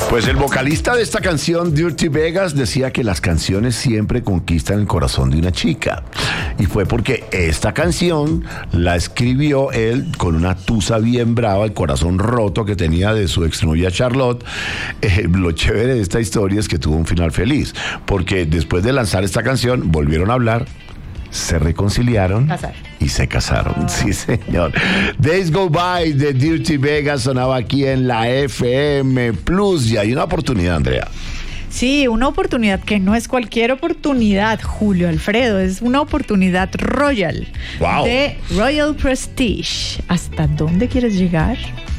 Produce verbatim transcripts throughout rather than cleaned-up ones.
Pues el vocalista de esta canción, Dirty Vegas, decía que las canciones siempre conquistan el corazón de una chica. Y fue porque esta canción la escribió él con una tusa bien brava, el corazón roto que tenía de su exnovia Charlotte. Eh, lo chévere de esta historia es que tuvo un final feliz, porque después de lanzar esta canción volvieron a hablar, se reconciliaron Casar. y se casaron. Sí, señor. Days Go By de Dirty Vegas sonaba aquí en la F M Plus. Y hay una oportunidad, Andrea. Sí, una oportunidad que no es cualquier oportunidad, Julio Alfredo, es una oportunidad royal. Wow. De Royal Prestige. ¿Hasta dónde quieres llegar?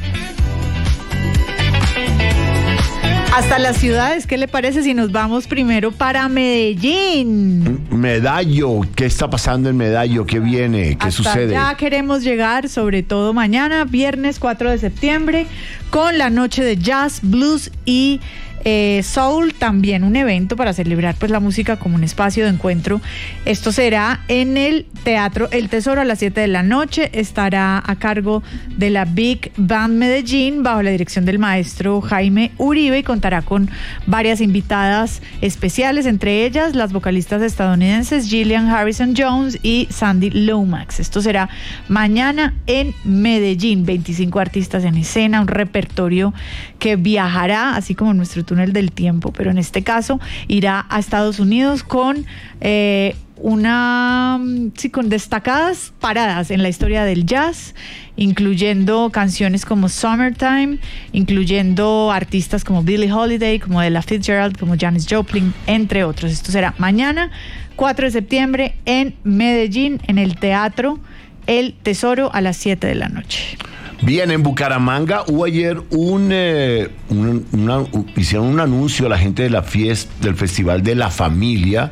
Hasta las ciudades. ¿Qué le parece si nos vamos primero para Medellín? Medallo, ¿qué está pasando en Medallo? ¿Qué viene? ¿Qué Hasta sucede? Ya queremos llegar, sobre todo mañana, viernes cuatro de septiembre, con la noche de jazz, blues y eh, soul, también un evento para celebrar pues la música como un espacio de encuentro. Esto será en el Teatro El Tesoro a las siete de la noche. Estará a cargo de la Big Band Medellín bajo la dirección del maestro Jaime Uribe y contará con varias invitadas especiales, entre ellas las vocalistas estadounidenses Gillian Harrison Jones y Sandy Lomax. Esto será mañana en Medellín. veinticinco artistas en escena, un repertorio que viajará, así como nuestro túnel del tiempo, pero en este caso irá a Estados Unidos con eh, una sí, con destacadas paradas en la historia del jazz, incluyendo canciones como Summertime, incluyendo artistas como Billie Holiday, como Ella Fitzgerald, como Janis Joplin, entre otros. Esto será mañana, cuatro de septiembre, en Medellín, en el Teatro El Tesoro, a las siete de la noche. Bien, en Bucaramanga hubo ayer un, eh, un una, un, hicieron un anuncio a la gente de la fiesta, del Festival de la Familia,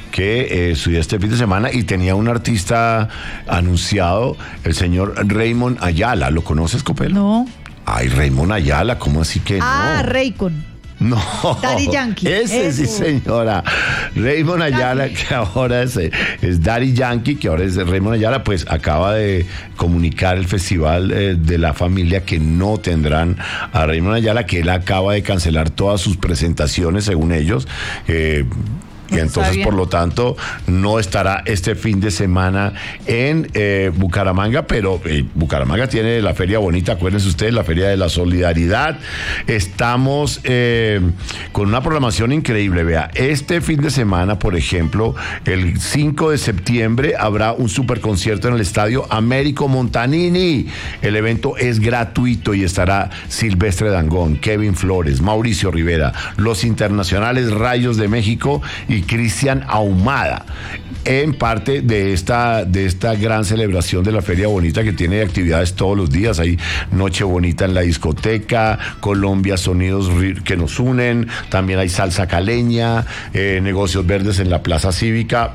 que eh, subió este fin de semana y tenía un artista anunciado, el señor Raymond Ayala. ¿Lo conoces, Copel? No. Ay, Raymond Ayala, ¿cómo así que no? Ah, Raycon. No, Daddy Yankee. Ese Eso. sí, señora. Raymond Ayala, que ahora es, es Daddy Yankee, que ahora es Raymond Ayala, pues acaba de comunicar el Festival eh, de la Familia que no tendrán a Raymond Ayala, que él acaba de cancelar todas sus presentaciones, según ellos. Eh, Y entonces, por lo tanto, no estará este fin de semana en eh, Bucaramanga, pero eh, Bucaramanga tiene la Feria Bonita, acuérdense ustedes, la Feria de la Solidaridad. Estamos eh, con una programación increíble, vea. Este fin de semana, por ejemplo, el cinco de septiembre, habrá un super concierto en el Estadio Américo Montanini. El evento es gratuito y estará Silvestre Dangond, Kevin Flores, Mauricio Rivera, los internacionales Rayos de México y Cristian Ahumada, en parte de esta, de esta gran celebración de la Feria Bonita, que tiene actividades todos los días. Hay Noche Bonita en la discoteca, Colombia Sonidos que nos unen, también hay salsa caleña, eh, negocios verdes en la Plaza Cívica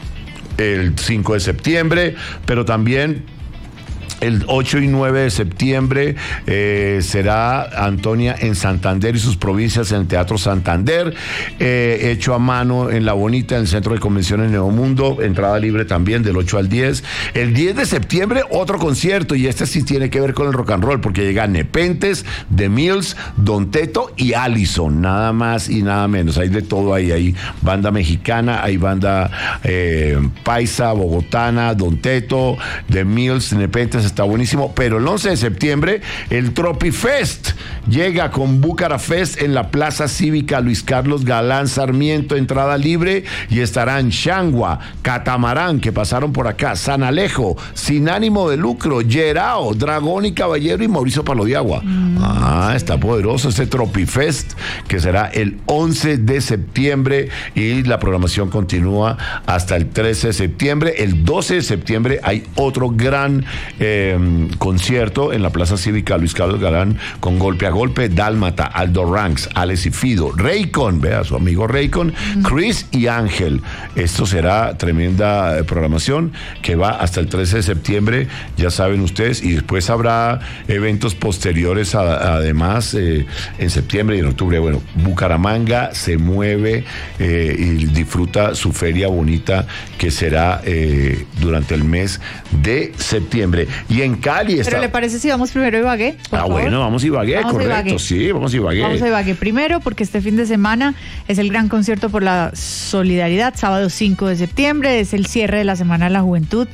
el cinco de septiembre, pero también el ocho y nueve de septiembre eh, será Antonia en Santander y sus provincias en el Teatro Santander, eh, hecho a mano en La Bonita, en el Centro de Convenciones Neomundo, entrada libre también del ocho al diez. El diez de septiembre otro concierto, y este sí tiene que ver con el rock and roll, porque llega Nepentes, The Mills, Don Teto y Allison, nada más y nada menos. Hay de todo ahí, hay banda mexicana, hay banda eh, paisa, bogotana, Don Teto, The Mills, Nepentes, está buenísimo. Pero el once de septiembre el Tropifest llega con Bucarafest en la Plaza Cívica Luis Carlos Galán Sarmiento, entrada libre, y estarán Shangua, Catamarán, que pasaron por acá, San Alejo, Sin Ánimo de Lucro, Yerao, Dragón y Caballero y Mauricio Palo de Agua. Mm, ah, sí. Está poderoso este Tropifest, que será el once de septiembre, y la programación continúa hasta el trece de septiembre. El doce de septiembre hay otro gran eh, Eh, concierto en la Plaza Cívica Luis Carlos Galán, con Golpe a Golpe, Dálmata, Aldo Ranks, Alex y Fido, Raycon, vea, su amigo Raycon, mm. Chris y Ángel. Esto será tremenda programación que va hasta el trece de septiembre, ya saben ustedes, y después habrá eventos posteriores a, además eh, en septiembre y en octubre. Bueno, Bucaramanga se mueve eh, y disfruta su Feria Bonita, que será eh, durante el mes de septiembre. Y en Cali está... ¿Pero le parece si vamos primero a Ibagué? Ah, favor? bueno, vamos a Ibagué, Vamos a correcto. Ibagué. Sí, vamos a Ibagué. Vamos a Ibagué primero porque este fin de semana es el gran concierto por la solidaridad, sábado cinco de septiembre, es el cierre de la Semana de la Juventud.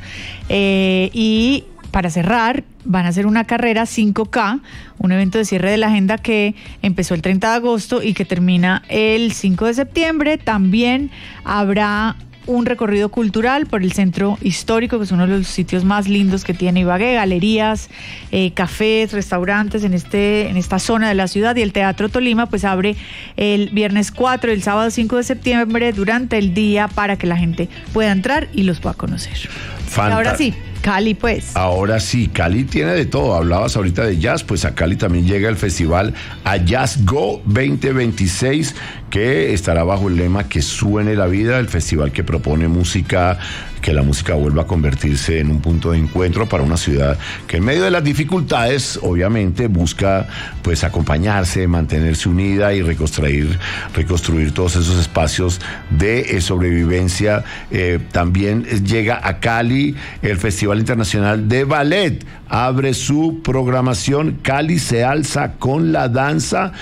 Eh, y para cerrar, van a hacer una carrera cinco K, un evento de cierre de la agenda que empezó el treinta de agosto y que termina el cinco de septiembre. También habrá un recorrido cultural por el centro histórico, que es uno de los sitios más lindos que tiene Ibagué, galerías, eh, cafés, restaurantes en este en esta zona de la ciudad, y el Teatro Tolima pues abre el viernes cuatro y el sábado cinco de septiembre durante el día para que la gente pueda entrar y los pueda conocer. Fanta- Y ahora sí, Cali pues. Ahora sí, Cali tiene de todo. Hablabas ahorita de jazz, pues a Cali también llega el festival A Jazz Go veinte veintiséis, que estará bajo el lema Que suene la vida, el festival que propone música, que la música vuelva a convertirse en un punto de encuentro para una ciudad que en medio de las dificultades, obviamente, busca pues acompañarse, mantenerse unida y reconstruir, reconstruir todos esos espacios de eh, sobrevivencia. Eh, también llega a Cali el Festival Internacional de Ballet. Abre su programación. Cali se alza con la danza,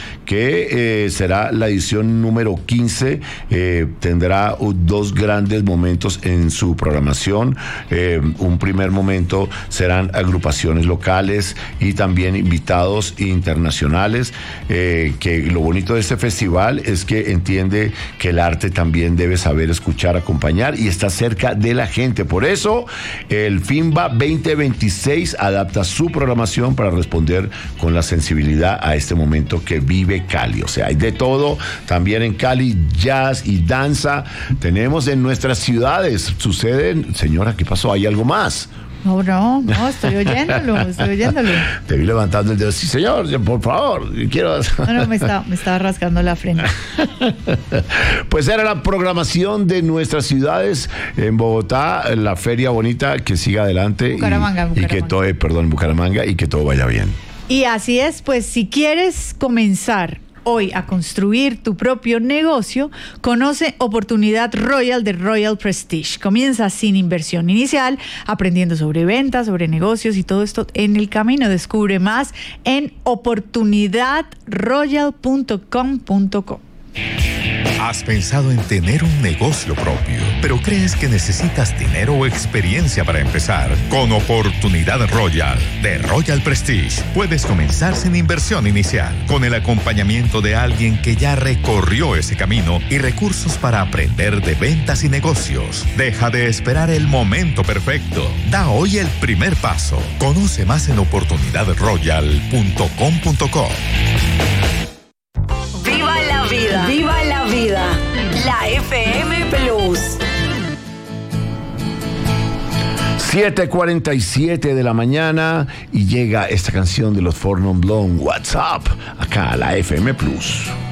que eh, será la edición número quince. Eh, tendrá uh, dos grandes momentos en su programación. Eh, un primer momento serán agrupaciones locales y también invitados internacionales. Eh, que lo bonito de este festival es que entiende que el arte también debe saber escuchar, acompañar y está cerca de la gente. Por eso, el FIMBA veinte veintiséis adapta su programación para responder con la sensibilidad a este momento que vive Cali. O sea, hay de todo. También en Cali, jazz y danza. Tenemos en nuestras ciudades. Suceden, señora, ¿qué pasó? ¿Hay algo más? No, no, no, estoy oyéndolo, estoy oyéndolo. Te vi levantando el dedo. Sí, señor, por favor, quiero... No, no, me estaba, me estaba rascando la frente. Pues era la programación de nuestras ciudades. En Bogotá, la feria bonita, que siga adelante. Bucaramanga, y, Bucaramanga. y que todo, eh, perdón, en Bucaramanga, y que todo vaya bien. Y así es, pues si quieres comenzar hoy a construir tu propio negocio, conoce Oportunidad Royal de Royal Prestige. Comienza sin inversión inicial, aprendiendo sobre ventas, sobre negocios y todo esto en el camino. Descubre más en oportunidad royal punto com punto co. ¿Has pensado en tener un negocio propio, pero crees que necesitas dinero o experiencia para empezar? Con Oportunidad Royal de Royal Prestige puedes comenzar sin inversión inicial, con el acompañamiento de alguien que ya recorrió ese camino y recursos para aprender de ventas y negocios. Deja de esperar el momento perfecto. Da hoy el primer paso. Conoce más en oportunidad royal punto com punto co. ¡Viva la vida! ¡Viva la vida! La F M Plus. siete cuarenta y siete de la mañana y llega esta canción de los Four Non Blondes, What's Up, acá a la F M Plus.